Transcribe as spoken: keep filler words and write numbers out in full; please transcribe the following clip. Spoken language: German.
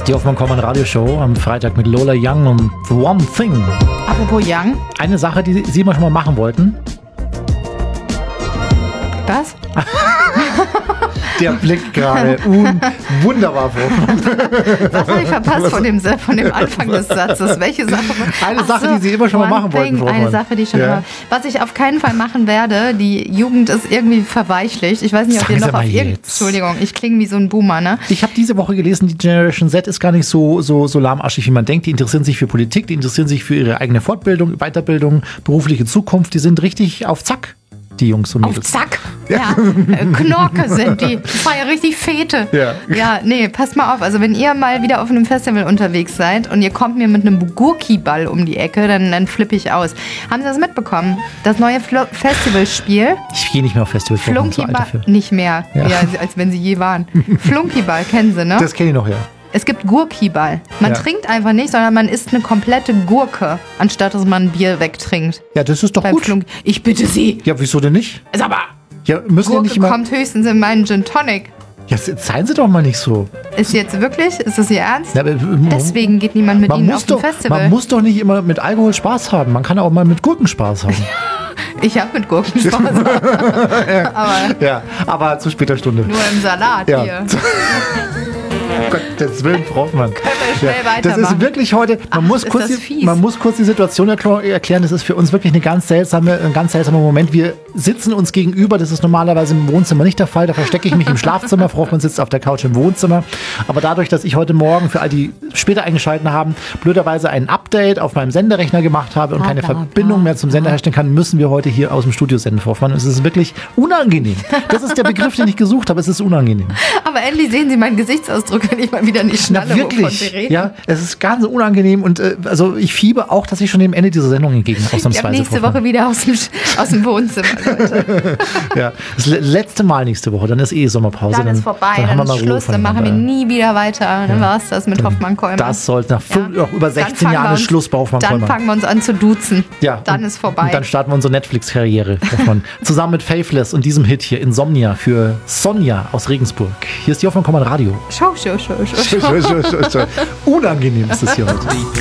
ist die Hoffmann-Kommand-Radioshow am Freitag mit Lola Young und The One Thing. Apropos Young. Eine Sache, die Sie immer schon mal machen wollten. Was? Der Blick gerade. Un- wunderbar. Was habe ich verpasst von dem, von dem Anfang des Satzes? Welche Sache? Eine Ach Sache, so, die Sie immer schon mal One machen wollten. Thing, Frau Eine Hoffmann. Sache, die ich schon Ja. immer... Was ich auf keinen Fall machen werde, die Jugend ist irgendwie verweichlicht. Ich weiß nicht, ob Sagen ihr Sie noch mal auf irgend... jetzt. Entschuldigung, ich klinge wie so ein Boomer, ne? Ich habe diese Woche gelesen, die Generation Z ist gar nicht so, so, so lahmarschig, wie man denkt. Die interessieren sich für Politik, die interessieren sich für ihre eigene Fortbildung, Weiterbildung, berufliche Zukunft. Die sind richtig auf Zack, die Jungs und Auf Mädels. Zack. Ja, äh, Knorke sind die. Das war ja richtig Fete. Ja. Ja, nee, passt mal auf. Also wenn ihr mal wieder auf einem Festival unterwegs seid und ihr kommt mir mit einem Gurki-Ball um die Ecke, dann, dann flippe ich aus. Haben Sie das mitbekommen? Das neue Flo- Festivalspiel, Ich gehe nicht mehr auf Festivals. ich bin zu alt Flunkyball, dafür. nicht mehr, Ja. ja. als wenn Sie je waren. Flunkyball, kennen Sie, ne? Das kenne ich noch, ja. Es gibt Gurkiball. Man Ja. trinkt einfach nicht, sondern man isst eine komplette Gurke, anstatt dass man ein Bier wegtrinkt. Ja, das ist doch Beim gut. Flunk. Ich bitte Sie. Ja, wieso denn nicht? Ist aber Ja, müssen ja Gurke nicht immer. kommt höchstens in meinen Gin Tonic. Ja, seien Sie doch mal nicht so. Ist jetzt wirklich? Ist das Ihr Ernst? Ja, aber, Deswegen geht niemand mit man Ihnen muss auf ein doch, Festival. Man muss doch nicht immer mit Alkohol Spaß haben. Man kann auch mal mit Gurken Spaß haben. Ich habe mit Gurken Spaß. Aber Ja, aber zu später Stunde. nur im Salat Ja. hier. Gottes Willen, Frau Hoffmann. Können wir schnell Das weitermachen. ist wirklich heute, man, Ach, muss ist kurz das die, fies. man muss kurz die Situation erkl- erklären. Das ist für uns wirklich eine ganz seltsame, ein ganz seltsamer Moment. Wir sitzen uns gegenüber, das ist normalerweise im Wohnzimmer nicht der Fall. Da verstecke ich mich im Schlafzimmer. Frau Hoffmann sitzt auf der Couch im Wohnzimmer. Aber dadurch, dass ich heute Morgen, für all die später eingeschalten haben, blöderweise ein Update auf meinem Senderechner gemacht habe und Bla, keine bla, Verbindung bla, mehr zum Sender herstellen kann, müssen wir heute hier aus dem Studio senden, Frau Hoffmann. Es ist wirklich unangenehm. Das ist der Begriff, den ich gesucht habe. Es ist unangenehm. Aber endlich sehen Sie meinen Gesichtsausdruck, wenn ich mal wieder nicht Na schnalle, wovon wirklich, Sie reden. ja, es ist ganz unangenehm und äh, also ich fiebe auch, dass ich schon dem Ende dieser Sendung entgegen Ich habe ausnahmsweise nächste vorfahre. Woche wieder aus dem, aus dem Wohnzimmer, Leute. Ja, das le- letzte Mal nächste Woche, dann ist eh Sommerpause. Dann ist vorbei, dann, dann, haben wir ist mal Ruhe Schluss, dann machen wir voneinander. nie wieder weiter. Dann war es das mit Hoffmann-Kollmann. Das sollte nach fünf, Ja. auch über Dann sechzehn fangen wir Jahren ist uns- Schluss bei Hoffmann Dann Kollmann. fangen wir uns an zu duzen. Ja, Dann und- ist vorbei. Und dann starten wir unsere Netflix-Karriere. Hoffmann. Zusammen mit Faithless und diesem Hit hier, Insomnia, für Sonja aus Regensburg. Hier ist die Hoffmann Kollmann Radio. Show, show, show, show, show. Unangenehm ist es hier heute.